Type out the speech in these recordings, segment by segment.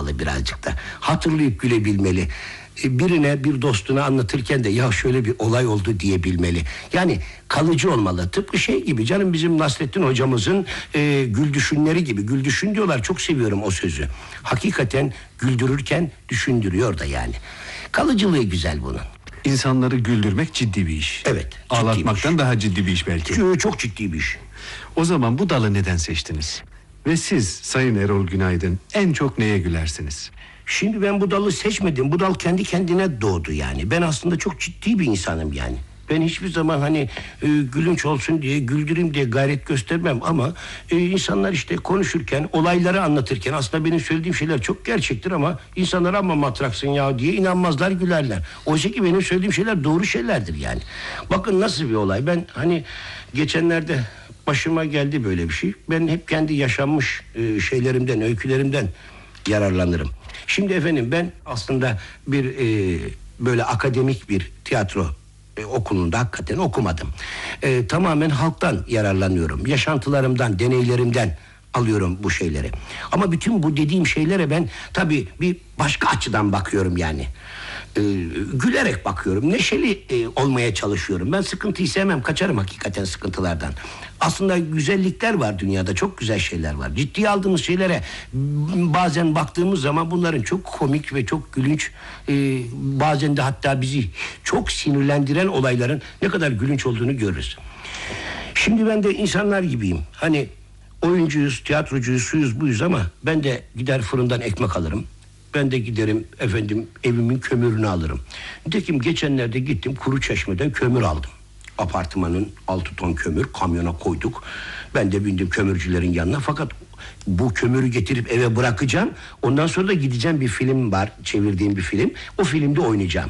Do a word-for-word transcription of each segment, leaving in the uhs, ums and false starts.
olmalı birazcık da. Hatırlayıp gülebilmeli. Birine, bir dostuna anlatırken de ya şöyle bir olay oldu diyebilmeli. Yani kalıcı olmalı. Tıpkı şey gibi canım, bizim Nasrettin hocamızın e, güldüşünleri gibi. Güldüşün diyorlar, çok seviyorum o sözü. Hakikaten güldürürken düşündürüyor da yani. Kalıcılığı güzel bunun. İnsanları güldürmek ciddi bir iş. Evet. Ağlatmaktan bir daha ciddi bir iş belki. Çok, çok ciddi bir iş. O zaman bu dalı neden seçtiniz? Ve siz Sayın Erol Günaydın en çok neye gülersiniz? Şimdi ben bu dalı seçmedim. Bu dal kendi kendine doğdu yani. Ben aslında çok ciddi bir insanım yani. Ben hiçbir zaman hani e, gülünç olsun diye, güldüreyim diye gayret göstermem ama e, insanlar işte konuşurken, olayları anlatırken aslında benim söylediğim şeyler çok gerçektir ama insanlar amma matraksın ya diye inanmazlar, gülerler. Oysa ki benim söylediğim şeyler doğru şeylerdir yani. Bakın nasıl bir olay. Ben hani geçenlerde başıma geldi böyle bir şey. Ben hep kendi yaşanmış e, şeylerimden, öykülerimden yararlanırım. Şimdi efendim ben aslında bir e, böyle akademik bir tiyatro e, okulunda hakikaten okumadım. E, tamamen halktan yararlanıyorum. Yaşantılarımdan, deneylerimden alıyorum bu şeyleri. Ama bütün bu dediğim şeylere ben tabii bir başka açıdan bakıyorum yani. Ee, gülerek bakıyorum, neşeli e, olmaya çalışıyorum. Ben sıkıntıyı sevmem, kaçarım hakikaten sıkıntılardan. Aslında güzellikler var dünyada, çok güzel şeyler var. Ciddiye aldığımız şeylere bazen baktığımız zaman bunların çok komik ve çok gülünç, e, bazen de hatta bizi çok sinirlendiren olayların ne kadar gülünç olduğunu görürüz. Şimdi ben de insanlar gibiyim. Hani oyuncuyuz, tiyatrocuyuz, şuyuz buyuz ama ben de gider fırından ekmek alırım. Ben de giderim efendim evimin kömürünü alırım. Nitekim geçenlerde gittim Kuruçeşme'den kömür aldım. Apartmanın altı ton kömür kamyona koyduk. Ben de bindim kömürcülerin yanına, fakat bu kömürü getirip eve bırakacağım. Ondan sonra da gideceğim, bir film var, çevirdiğim bir film. O filmde oynayacağım.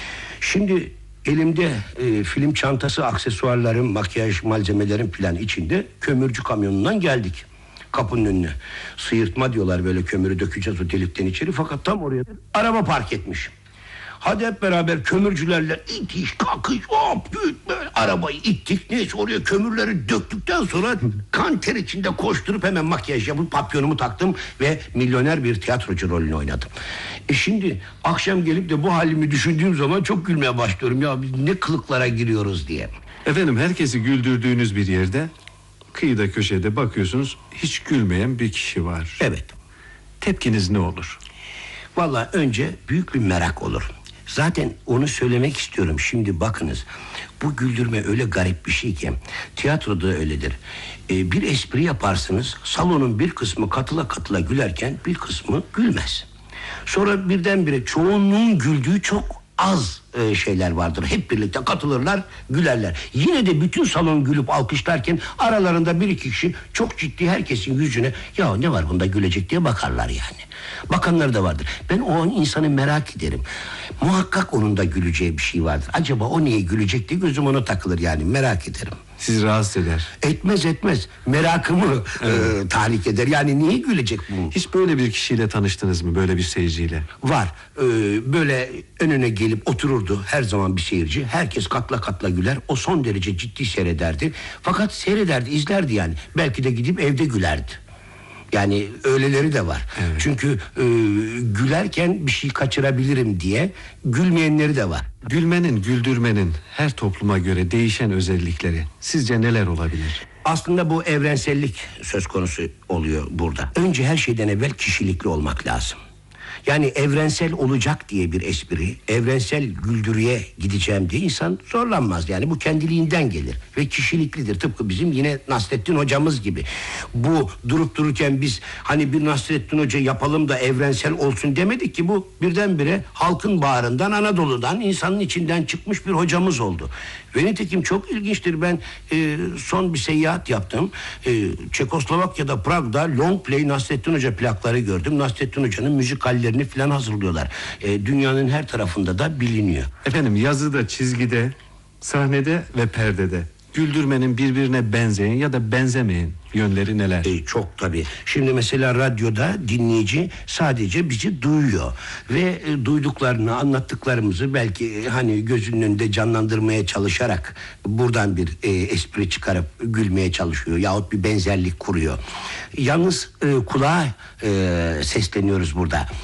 Şimdi elimde e, film çantası, aksesuarlarım, makyaj malzemelerim falan içinde kömürcü kamyonundan geldik. Kapının önüne. Sıyırtma diyorlar, böyle kömürü dökeceğiz o delikten içeri, fakat tam oraya araba park etmiş. Hadi hep beraber kömürcülerle itiş kakış hop böyle arabayı ittik. Neyse oraya kömürleri döktükten sonra kan ter içinde koşturup hemen makyaj yapıp papyonumu taktım ve milyoner bir tiyatrocu rolünü oynadım. E şimdi akşam gelip de bu halimi düşündüğüm zaman çok gülmeye başlıyorum. Ya biz ne kılıklara giriyoruz diye. Efendim, herkesi güldürdüğünüz bir yerde, kıyıda köşede bakıyorsunuz hiç gülmeyen bir kişi var. Evet. Tepkiniz ne olur? Vallahi önce büyük bir merak olur. Zaten onu söylemek istiyorum. Şimdi bakınız, bu güldürme öyle garip bir şey ki, tiyatroda öyledir. Ee, bir espri yaparsınız, salonun bir kısmı katıla katıla gülerken bir kısmı gülmez. Sonra birdenbire çoğunluğun güldüğü çok az e, şeyler vardır. Hep birlikte katılırlar, gülerler. Yine de bütün salon gülüp alkışlarken aralarında bir iki kişi çok ciddi herkesin yüzüne ya ne var bunda gülecek diye bakarlar yani. Bakanlar da vardır. Ben o an insanı merak ederim. Muhakkak onun da güleceği bir şey vardır. Acaba o niye gülecek diye gözüm ona takılır yani, merak ederim. Sizi rahatsız eder. Etmez etmez. Merakımı evet. e, tahrik eder. Yani niye gülecek bu? Hiç böyle bir kişiyle tanıştınız mı? Böyle bir seyirciyle? Var. Ee, böyle önüne gelip otururdu her zaman bir seyirci. Herkes katla katla güler. O son derece ciddi seyrederdi. Fakat seyrederdi, izlerdi yani. Belki de gidip evde gülerdi. Yani öyleleri de var. Evet. Çünkü e, gülerken bir şey kaçırabilirim diye gülmeyenleri de var. Gülmenin, güldürmenin her topluma göre değişen özellikleri sizce neler olabilir? Aslında bu evrensellik söz konusu oluyor burada. Önce her şeyden evvel kişilikli olmak lazım. Yani evrensel olacak diye bir espri, evrensel güldürüye gideceğim diye insan zorlanmaz. Yani bu kendiliğinden gelir ve kişiliklidir. Tıpkı bizim yine Nasrettin hocamız gibi. Bu durup dururken biz hani bir Nasrettin Hoca yapalım da evrensel olsun demedik ki, bu birdenbire halkın bağrından, Anadolu'dan, insanın içinden çıkmış bir hocamız oldu. Ve nitekim çok ilginçtir, ben e, son bir seyahat yaptım. E, Çekoslovakya'da, Prag'da long play Nasrettin Hoca plakları gördüm. Nasrettin Hoca'nın müzikallerini falan hazırlıyorlar. E, dünyanın her tarafında da biliniyor. Efendim, yazıda, çizgide, sahnede ve perdede güldürmenin birbirine benzeyen ya da benzemeyen yönleri neler? E, çok tabii. Şimdi mesela radyoda dinleyici sadece bizi duyuyor ve e, duyduklarını, anlattıklarımızı belki e, hani gözünün önünde canlandırmaya çalışarak buradan bir e, espri çıkarıp gülmeye çalışıyor yahut bir benzerlik kuruyor. Yalnız e, kulağa e, sesleniyoruz burada.